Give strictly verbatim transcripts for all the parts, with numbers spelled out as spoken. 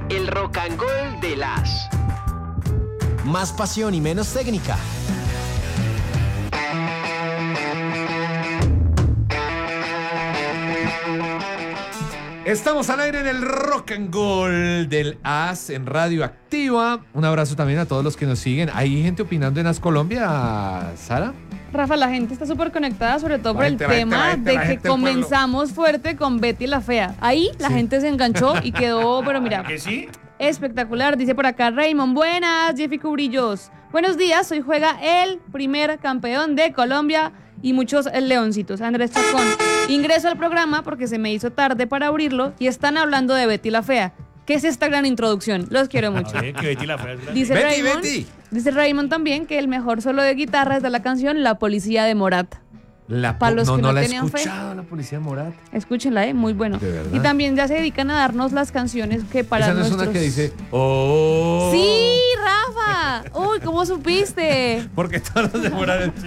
El Rock and Gold de las. Más pasión y menos técnica. Estamos al aire en el Rock and Gold del A S en Radio Activa. Un abrazo también a todos los que nos siguen. ¿Hay gente opinando en A S Colombia, Sara? Rafa, la gente está súper conectada, sobre todo por Gente, el la tema gente, la gente, de la que gente del comenzamos fuerte con Betty la Fea. Ahí la Sí. gente se enganchó y quedó, pero mira, ¿Que sí? espectacular. Dice por acá Raymond, buenas, Jeffy Cubrillos. Buenos días, hoy juega el primer campeón de Colombia y muchos leoncitos. Andrés Chacón, ingreso al programa porque se me hizo tarde para abrirlo y están hablando de Betty la Fea. ¿Qué es esta gran introducción? Los quiero mucho. A ver, que Betty la Fea es grande. Dice Betty, Raymond, Betty. dice Raymond también que el mejor solo de guitarra es de la canción La Policía de Morat. La Pa' los no, que no no la he tenían fe. escuchado, la Policía de Morat. Escúchenla, ¿eh? Muy bueno. ¿De verdad? Y también ya se dedican a darnos las canciones que para Esa no nuestros... es una que dice, oh. ¡Sí, Rafa! Uy, ¿cómo supiste? Porque todos los de Morat es,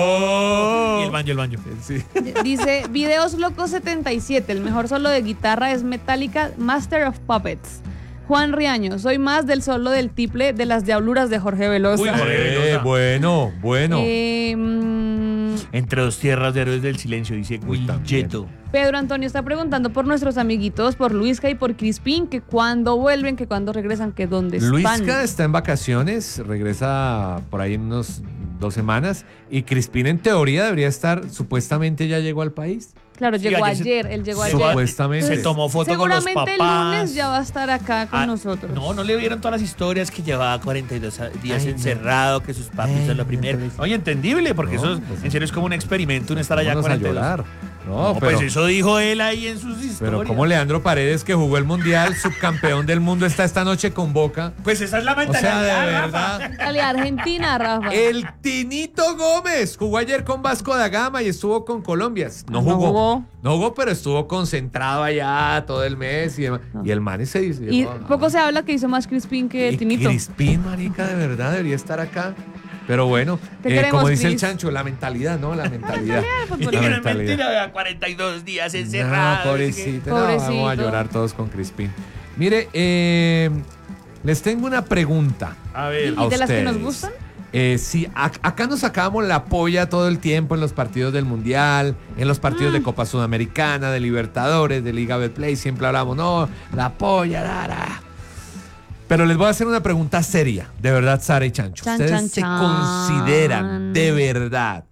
oh. Y el banjo, el banjo. Sí. Dice, Videos Locos setenta y siete, el mejor solo de guitarra es Metallica Master of Puppets. Juan Riaño, soy más del solo del tiple de las diabluras de Jorge Velosa. Uy, Jorge Eh, Velosa. bueno, bueno. Eh, mm, Entre dos tierras de héroes del silencio, dice Uy, Guilleto. Pedro Antonio está preguntando por nuestros amiguitos, por Luisca y por Crispín, que cuándo vuelven, que cuándo regresan, que dónde están. Luisca está en vacaciones, regresa por ahí en unos dos semanas. Y Crispín, en teoría, debería estar, supuestamente ya llegó al país. Claro, Sí, llegó ayer se- ayer, él llegó se- ayer. Supuestamente. Se tomó foto con los papás. Seguramente el lunes ya va a estar acá con Ah, nosotros. No, no le vieron todas las historias que llevaba cuarenta y dos días Ay, encerrado, que sus papis Ay, son lo no, primero. pero es- Oye, entendible, porque No, eso es- pues- en serio es como un experimento, uno estar allá Vámonos a cuarenta y dos. llorar. No, No, pero, pues eso dijo él ahí en sus historias. pero como Leandro Paredes, que jugó el Mundial, subcampeón del mundo, está esta noche con Boca. Pues esa es la O sea, mentalidad, de Rafa. verdad. Dale, Argentina, Rafa. El Tinito Gómez jugó ayer con Vasco da Gama y estuvo con Colombia. No No jugó. jugó. No jugó, pero estuvo concentrado allá todo el mes y demás. No. Y el man se dice. Y "Ah, poco se habla que hizo más Crispín que y Tinito. Crispín, marica, de verdad debería estar acá. Pero bueno, Te eh, queremos, como dice el Cris. Chancho, la mentalidad, ¿no? La mentalidad. Y La que no es mentalidad. mentira, vea, cuarenta y dos días encerrado. No, pobrecito, no, Pobrecito. vamos a llorar todos con Crispín. Mire, eh, les tengo una pregunta. A ver. a ¿Y de las que nos ustedes. gustan? Eh, sí, ac- acá nos sacábamos la polla todo el tiempo en los partidos del Mundial, en los partidos Mm. de Copa Sudamericana, de Libertadores, de Liga Betplay, siempre hablamos, no, la polla, la, la. Pero les voy a hacer una pregunta seria, de verdad, Sara y Chancho. Chan, ¿Ustedes chan, se chan. consideran de verdad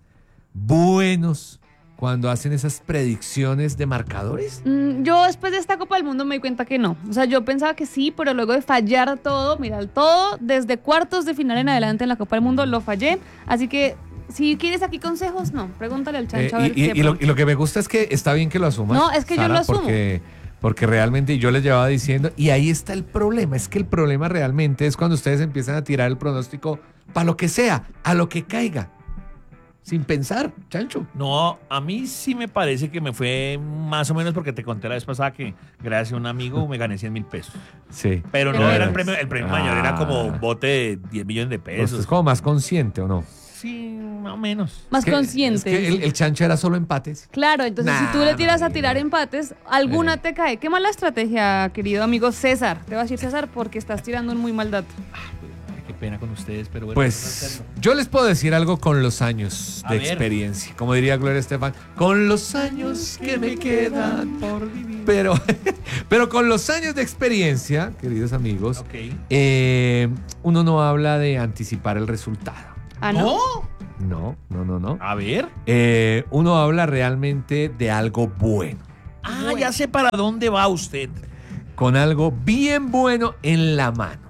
buenos cuando hacen esas predicciones de marcadores? Mm, yo después de esta Copa del Mundo me di cuenta que no. O sea, yo pensaba que sí, pero luego de fallar todo, mira, todo desde cuartos de final en adelante en la Copa del Mundo lo fallé. Así que, si quieres aquí consejos, no. Pregúntale al Eh, Chancho a ver y, y- qué y lo, pronto. y lo que me gusta es que está bien que lo asumas. No, es que yo Sara, lo asumo. Porque, porque realmente yo les llevaba diciendo, y ahí está el problema, es que el problema realmente es cuando ustedes empiezan a tirar el pronóstico para lo que sea, a lo que caiga, sin pensar, Chancho. No, a mí sí me parece que me fue más o menos porque te conté la vez pasada que gracias a un amigo me gané cien mil pesos. Sí. Pero no Pero era el es- premio, el premio Ah. mayor, era como un bote de diez millones de Pues es pesos. como más consciente, ¿o no? Sí, más o menos. Más Es que- consciente. Es que el, dice. el Chancho era solo empates. Claro, entonces Nah, si tú le tiras a marica. tirar empates, alguna Eh. te cae. Qué mala estrategia, querido amigo César. Te voy a decir César porque estás tirando un muy mal dato. Ay, qué pena con ustedes, pero bueno. Pues yo les puedo decir algo con los años A de ver. experiencia. Como diría Gloria Estefan, con los años que me quedan por vivir. Pero, pero con los años de experiencia, queridos amigos, Ok. eh, uno no habla de anticipar el resultado. Ah, no. No, no, no, no. A ver. Eh, uno habla realmente de algo bueno. Ah, ya sé para dónde va usted. Con algo bien bueno en la mano.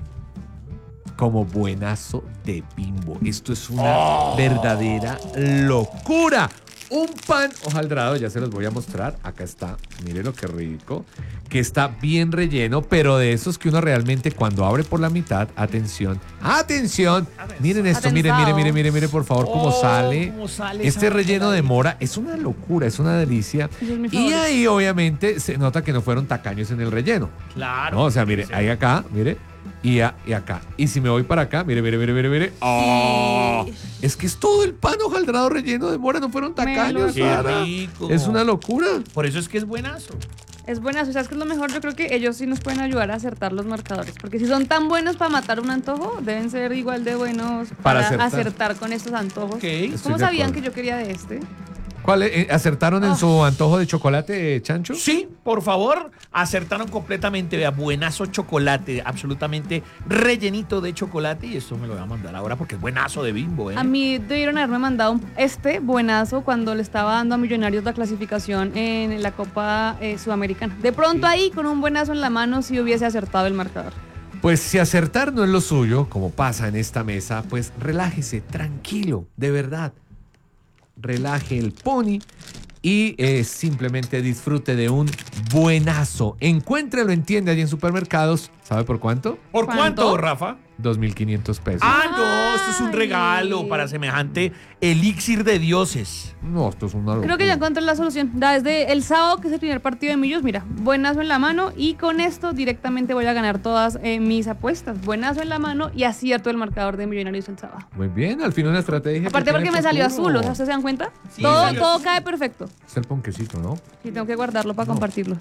Como buenazo de Bimbo. Esto es una verdadera locura. Un pan hojaldrado, ya se los voy a mostrar. Acá está, mire lo que rico. Que está bien relleno, pero de esos que uno realmente cuando abre por la mitad, atención, atención. Miren esto, miren, miren, Atensado. miren, miren, miren por favor cómo Oh, sale. cómo sale Este esa relleno de maravilla. mora es una locura, es una delicia. Ese es mi Y favorito. ahí obviamente se nota que no fueron tacaños en el relleno. Claro. No, o sea, mire, Sí. ahí acá, mire, y, a- y acá. Y si me voy para acá, mire, mire, mire, mire, mire. ¡Ah! Es que es todo el pan hojaldrado relleno de mora, no fueron tacaños, Qué Sara. rico. Es una locura. Por eso es que es buenazo. Es buenazo. ¿Sabes qué es lo mejor? Yo creo que ellos sí nos pueden ayudar a acertar los marcadores. Porque si son tan buenos para matar un antojo, deben ser igual de buenos Para para, acertar. acertar. con estos antojos. Ok. Estoy ¿Cómo de sabían acuerdo. que yo quería de este? ¿Cuál, eh, ¿Acertaron en Ah. su antojo de chocolate, Chancho? Sí, por favor, acertaron completamente. Vea, buenazo chocolate, absolutamente rellenito de chocolate. Y esto me lo voy a mandar ahora porque es buenazo de Bimbo, ¿eh? A mí debieron haberme mandado un- este buenazo cuando le estaba dando a Millonarios la clasificación en la Copa eh, Sudamericana. De pronto ahí, con un buenazo en la mano, si hubiese acertado el marcador. Pues si acertar no es lo suyo, como pasa en esta mesa, pues relájese, tranquilo, de verdad. Relaje el pony y eh, simplemente disfrute de un buenazo. Encuéntrelo en tienda y en supermercados. ¿Sabe por cuánto? ¿Por ¿Cuánto? cuánto, Rafa? dos mil quinientos pesos. Ah, no, esto es un Ay. regalo para semejante elixir de dioses. No, esto es una locura. Creo que ya encontré la solución. Da, Desde el sábado, que es el primer partido de Millos, mira, buenazo en la mano y con esto directamente voy a ganar todas eh, mis apuestas. Buenazo en la mano y acierto el marcador de Millonarios el sábado. Muy bien, al fin una estrategia. Aparte que porque tiene me salió futuro. azul, o sea, ¿ustedes se dan cuenta? Sí, todo salió todo azul. cae perfecto. Es el ponquecito, ¿no? Y tengo que guardarlo para compartirlo.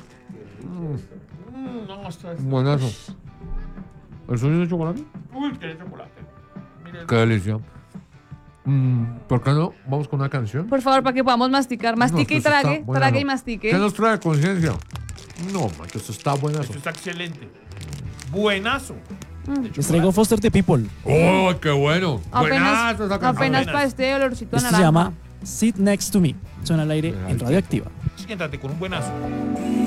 Mm, no, esto es... Buenazo. ¿El suyo es de chocolate? Uy, qué chocolate. Mire, Qué delicia. Mm, ¿Por qué no? Vamos con una canción. Por favor, para que podamos masticar. Mastique No, y esto está trague, buenazo. trague y mastique. ¿Qué nos trae conciencia? No, macho, esto está buenazo. esto está excelente. Buenazo. Les traigo Foster the People. ¡Oh, qué bueno! Apenas, Buenazo esta canción. apenas Apenas. para este olorcito a Esto se naranja. llama Sit Next to Me. Suena al aire en Radioactiva. Siéntate con un buenazo.